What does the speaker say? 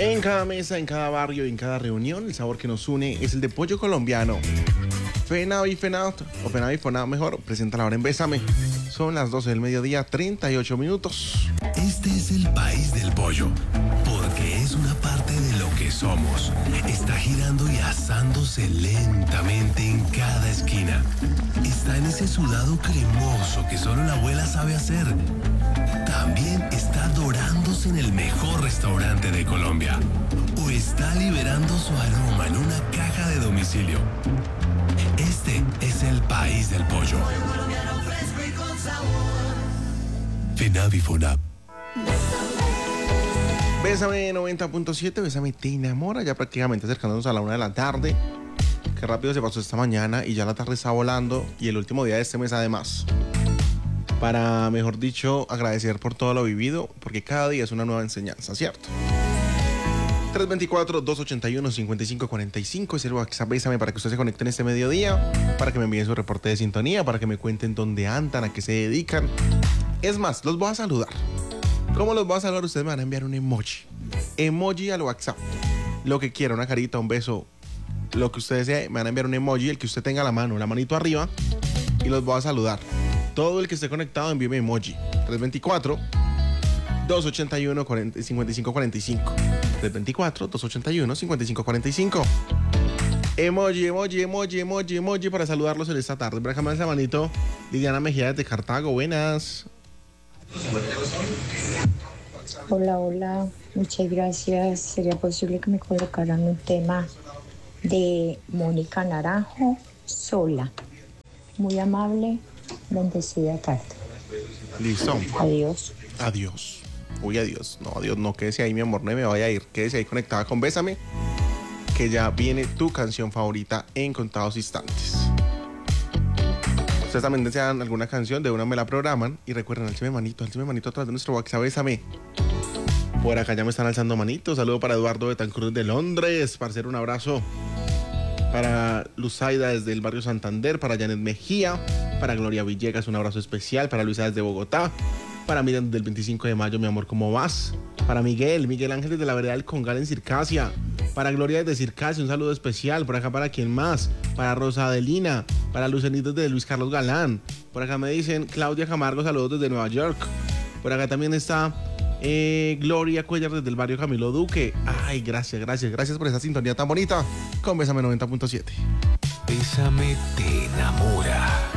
En cada mesa, en cada barrio, en cada reunión, el sabor que nos une es el de pollo colombiano. Fenao y Fenao, o Fenao y Fonao mejor, presenta la hora en Bésame. Son las 12 del mediodía, 38 minutos. Este es el país del pollo, porque es una parte de lo que somos. Está girando y asándose lentamente en cada esquina. Está en ese sudado cremoso que solo la abuela sabe hacer. También está dorándose en el mejor restaurante de Colombia. O está liberando su aroma en una caja de domicilio. Este es el país del pollo. FENAVI FONAP. Bésame 90.7, Bésame te enamora, ya prácticamente acercándonos a la 1 de la tarde. Qué rápido se pasó esta mañana y ya la tarde está volando y el último día de este mes además. Para, mejor dicho, agradecer por todo lo vivido, porque cada día es una nueva enseñanza, ¿cierto? 324-281-5545 es el WhatsApp Bésame para que usted se conecte en este mediodía, para que me envíen su reporte de sintonía, para que me cuenten dónde andan, a qué se dedican. Es más, los voy a saludar. ¿Cómo los voy a saludar? Ustedes me van a enviar un emoji. Emoji al WhatsApp. Lo que quiera, una carita, un beso, lo que ustedes desee, me van a enviar un emoji, el que usted tenga a la mano, la manito arriba, y los voy a saludar. Todo el que esté conectado, envíeme emoji. 324-281-5545. 324-281-5545. Emoji para saludarlos en esta tarde. Por acá me hace la manito Liliana Mejía desde Cartago. Buenas. Hola, muchas gracias. ¿Sería posible que me colocaran un tema de Mónica Naranjo, Sola? Muy amable, bendecida tarde. Listo. Adiós. Adiós. Uy, adiós. No, adiós, no, quédese ahí, mi amor, no me vaya a ir. Quédese ahí conectada con Bésame, que ya viene tu canción favorita en contados instantes. Ustedes también desean alguna canción, de una me la programan. Y recuerden, alzame manito atrás de nuestro WhatsApp Bésame. Por acá ya me están alzando manitos. Saludo para Eduardo Betancruz de Londres. Parcero, un abrazo. Para Luzaida desde el barrio Santander. Para Janet Mejía. Para Gloria Villegas, un abrazo especial. Para Luisa desde Bogotá. Para Miriam del 25 de mayo, mi amor, ¿cómo vas? Para Miguel Ángel desde la vereda del Congal en Circasia. Para Gloria desde Circasia, un saludo especial. Por acá, ¿para quién más? Para Rosa Adelina. Para Lucenitos de Luis Carlos Galán. Por acá me dicen Claudia Camargo, saludos desde Nueva York. Por acá también está Gloria Cuellar desde el barrio Camilo Duque. Ay, gracias por esa sintonía tan bonita con Bésame 90.7. Bésame te enamora.